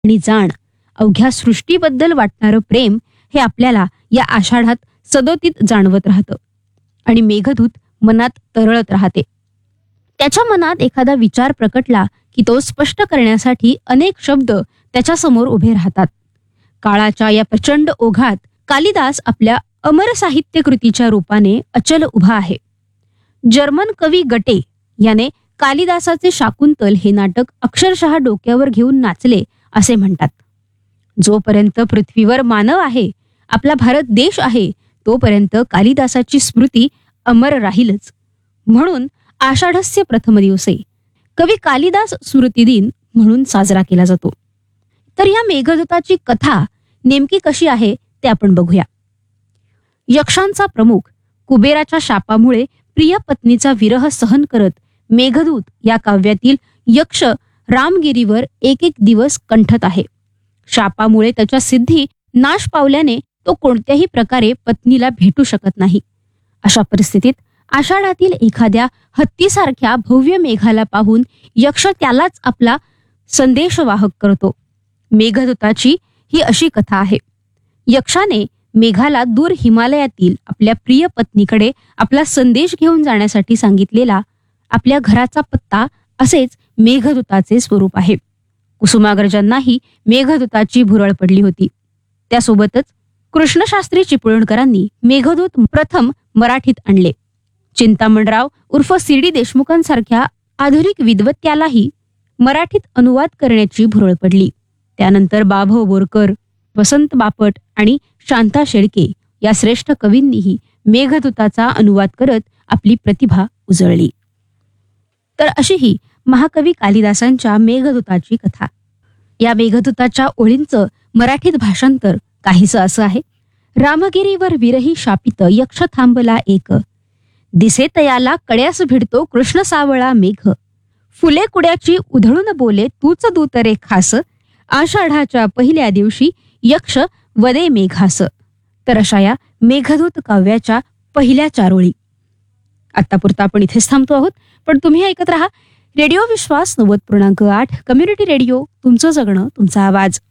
आणि जाण, अवघ्या सृष्टीबद्दल वाटणारं प्रेम हे आपल्याला या आषाढात सदोतीत जाणवत राहतं आणि मेघदूत मनात तरळत राहते. त्याच्या मनात एखादा विचार प्रकटला की तो स्पष्ट करण्यासाठी अनेक शब्द त्याच्यासमोर उभे राहतात. काळाच्या या प्रचंड ओघात कालिदास आपल्या अमर साहित्य कृतीच्या रूपाने अचल उभा आहे. जर्मन कवी गटे याने कालिदासाचे शाकुंतल हे नाटक अक्षरशः डोक्यावर घेऊन नाचले असे म्हणतात. जोपर्यंत पृथ्वीवर मानव आहे, आपला भारत देश आहे, तोपर्यंत कालिदासाची स्मृती अमर राहीलच. म्हणून आषाढस्य प्रथम दिवसे कवी कालिदास स्मृती दिन म्हणून साजरा केला जातो. तर या मेघदूताची कथा नेमकी कशी आहे ते आपण बघूया. यक्षांचा प्रमुख कुबेराच्या शापामुळे प्रिय पत्नीचा विरह सहन करत मेघदूत या काव्यातील यक्ष रामगिरीवर एक एक दिवस कंठत आहे. शापामुळे त्याच्या सिद्धी नाश पावल्याने तो कोणत्याही प्रकारे पत्नीला भेटू शकत नाही. अशा परिस्थितीत आषाढातील एखाद्या हत्तीसारख्या भव्य मेघाला पाहून यक्ष त्यालाच आपला संदेशवाहक करतो. मेघदूताची ही अशी कथा आहे. यक्षाने मेघाला दूर हिमालयातील आपल्या प्रिय पत्नीकडे आपला संदेश घेऊन जाण्यासाठी सांगितलेला आपल्या घराचा पत्ता असेच मेघदूताचे स्वरूप आहे. कुसुमाग्रजांनाही मेघदूताची भुरळ पडली होती. त्यासोबतच कृष्णशास्त्री चिपळूणकरांनी मेघदूत प्रथम मराठीत आणले. चिंतामणराव उर्फ सी.डी. देशमुखांसारख्या आधुनिक विद्वत्यालाही मराठीत अनुवाद करण्याची भुरळ पडली. त्यानंतर बाभव बोरकर, वसंत बापट आणि शांता शेळके या श्रेष्ठ कवींनीही मेघदूताचा अनुवाद करत आपली प्रतिभा उजळली. तर अशी ही महाकवी कालिदासांच्या मेघदूताची कथा. या मेघदूताच्या ओळींचं मराठीत भाषांतर काहीसं असं आहे. रामगिरीवर विरही शापित यक्ष थांबला एक, दिसे तयाला कड्यास भिडतो कृष्ण सावळा मेघ, फुले कुड्याची उधळून बोले तूच दूत रे खास, आषाढाच्या पहिल्या दिवशी यक्ष वदे मेघास. तर अशा या मेघदूत काव्याच्या पहिल्या 4 ओळी. आतापुरता आपण इथेच थांबतो आहोत, पण तुम्ही ऐकत राहा रेडिओ विश्वास 90.8 कम्युनिटी रेडिओ, तुमचं जगणं तुमचा आवाज.